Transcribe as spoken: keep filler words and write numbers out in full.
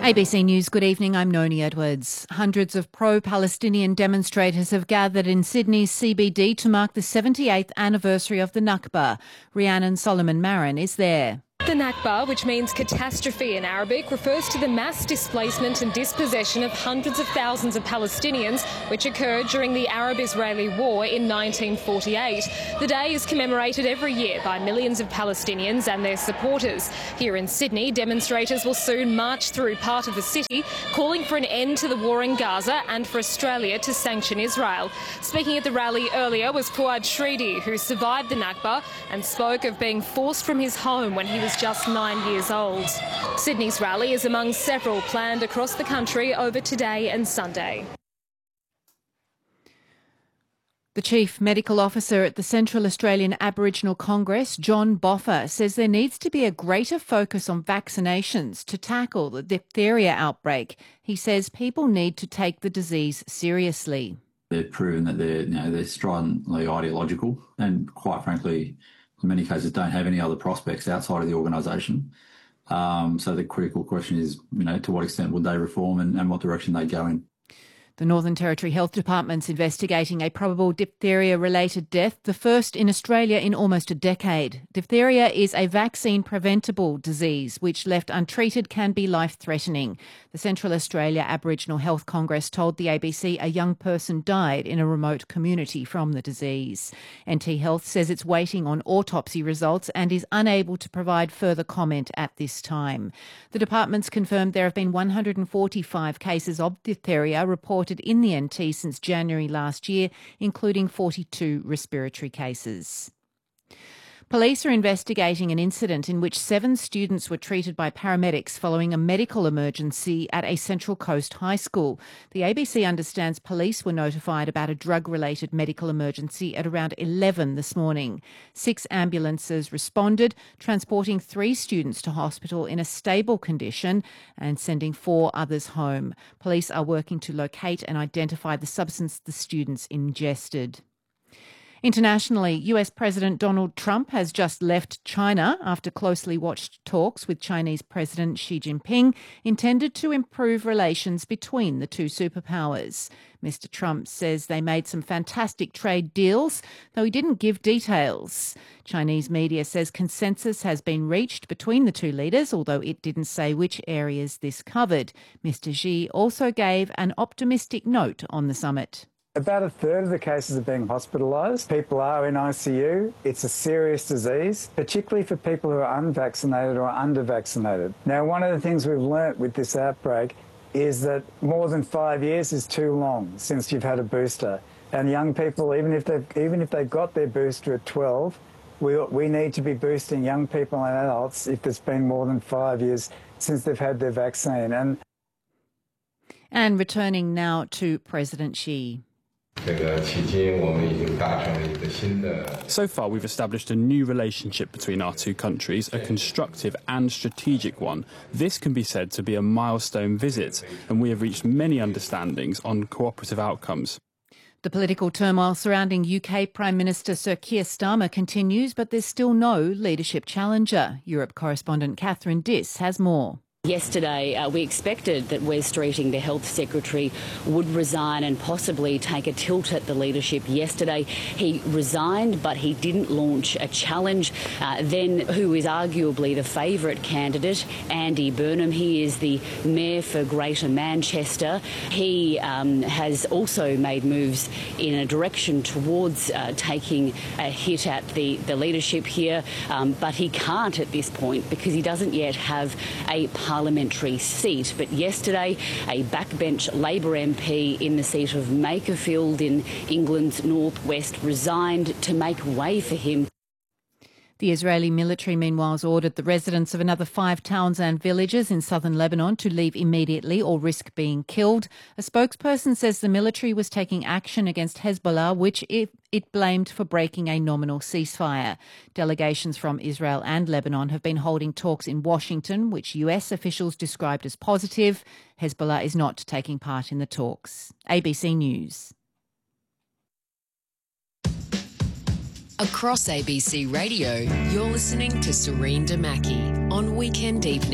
A B C News, good evening, I'm Noni Edwards. Hundreds of pro-Palestinian demonstrators have gathered in Sydney's C B D to mark the seventy-eighth anniversary of the Nakba. Rhiannon Solomon-Marin is there. The Nakba, which means catastrophe in Arabic, refers to the mass displacement and dispossession of hundreds of thousands of Palestinians, which occurred during the Arab-Israeli War in nineteen forty-eight. The day is commemorated every year by millions of Palestinians and their supporters. Here in Sydney, demonstrators will soon march through part of the city, calling for an end to the war in Gaza and for Australia to sanction Israel. Speaking at the rally earlier was Fuad Shridi, who survived the Nakba and spoke of being forced from his home when he was just nine years old. Sydney's rally is among several planned across the country over today and Sunday. The Chief Medical Officer at the Central Australian Aboriginal Congress, John Boffa, says there needs to be a greater focus on vaccinations to tackle the diphtheria outbreak. He says people need to take the disease seriously. They've proven that they're, you know, they're stridently ideological and, quite frankly, in many cases don't have any other prospects outside of the organisation. Um, so the critical question is, you know, to what extent would they reform and, and what direction they go in. The Northern Territory Health Department's investigating a probable diphtheria-related death, the first in Australia in almost a decade. Diphtheria is a vaccine-preventable disease which, left untreated, can be life-threatening. The Central Australia Aboriginal Health Congress told the A B C a young person died in a remote community from the disease. N T Health says it's waiting on autopsy results and is unable to provide further comment at this time. The department's confirmed there have been one hundred forty-five cases of diphtheria reported in the N T since January last year, including forty-two respiratory cases. Police are investigating an incident in which seven students were treated by paramedics following a medical emergency at a Central Coast high school. The A B C understands police were notified about a drug-related medical emergency at around eleven this morning. Six ambulances responded, transporting three students to hospital in a stable condition and sending four others home. Police are working to locate and identify the substance the students ingested. Internationally, U S President Donald Trump has just left China after closely watched talks with Chinese President Xi Jinping intended to improve relations between the two superpowers. Mister Trump says they made some fantastic trade deals, though he didn't give details. Chinese media says consensus has been reached between the two leaders, although it didn't say which areas this covered. Mister Xi also gave an optimistic note on the summit. About a third of the cases are being hospitalised. People are in I C U. It's a serious disease, particularly for people who are unvaccinated or under-vaccinated. Now, one of the things we've learnt with this outbreak is that more than five years is too long since you've had a booster. And young people, even if they've, even if they've got their booster at twelve, we, we need to be boosting young people and adults if it's been more than five years since they've had their vaccine. And, and returning now to President Xi. So far, we've established a new relationship between our two countries, a constructive and strategic one. This can be said to be a milestone visit, and we have reached many understandings on cooperative outcomes. The political turmoil surrounding U K Prime Minister Sir Keir Starmer continues, but there's still no leadership challenger. Europe correspondent Catherine Diss has more. Yesterday, uh, we expected that Wes Streeting, the Health Secretary, would resign and possibly take a tilt at the leadership. Yesterday, he resigned, but he didn't launch a challenge. Uh, then, who is arguably the favourite candidate, Andy Burnham. He is the Mayor for Greater Manchester. He um, has also made moves in a direction towards uh, taking a hit at the, the leadership here, um, but he can't at this point because he doesn't yet have a parliamentary seat. But yesterday, a backbench Labor M P in the seat of Makerfield in England's northwest resigned to make way for him. The Israeli military, meanwhile, has ordered the residents of another five towns and villages in southern Lebanon to leave immediately or risk being killed. A spokesperson says the military was taking action against Hezbollah, which it, it blamed for breaking a nominal ceasefire. Delegations from Israel and Lebanon have been holding talks in Washington, which U S officials described as positive. Hezbollah is not taking part in the talks. A B C News. Across A B C Radio, you're listening to Serene Damaki on Weekend Evening.